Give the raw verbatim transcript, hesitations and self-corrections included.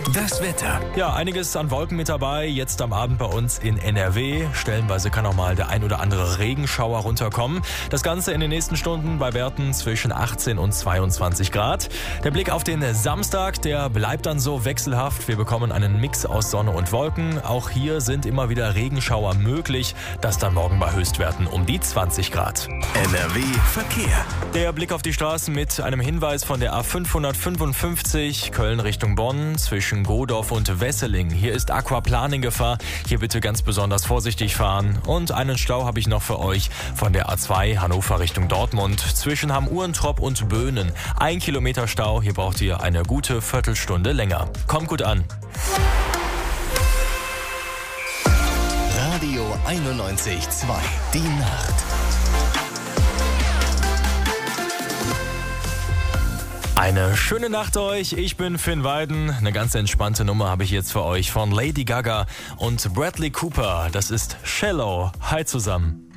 Das Wetter. Ja, einiges an Wolken mit dabei. Jetzt am Abend bei uns in N R W. Stellenweise kann auch mal der ein oder andere Regenschauer runterkommen. Das Ganze in den nächsten Stunden bei Werten zwischen achtzehn und zweiundzwanzig Grad. Der Blick auf den Samstag, der bleibt dann so wechselhaft. Wir bekommen einen Mix aus Sonne und Wolken. Auch hier sind immer wieder Regenschauer möglich. Das dann morgen bei Höchstwerten um die zwanzig Grad. N R W Verkehr. Der Blick auf die Straßen mit einem Hinweis von der A fünfhundertfünfundfünfzig Köln Richtung Bonn zwischen Godorf und Wesseling. Hier ist Aquaplaning-Gefahr. Hier bitte ganz besonders vorsichtig fahren. Und einen Stau habe ich noch für euch von der A zwei Hannover Richtung Dortmund zwischen Hamm-Uhrentrop und Böhnen. Ein Kilometer Stau. Hier braucht ihr eine gute Viertelstunde länger. Kommt gut an. Radio einundneunzig Komma zwei. Die Nacht. Eine schöne Nacht euch, ich bin Finn Weiden. Eine ganz entspannte Nummer habe ich jetzt für euch von Lady Gaga und Bradley Cooper. Das ist Shallow. Hi zusammen.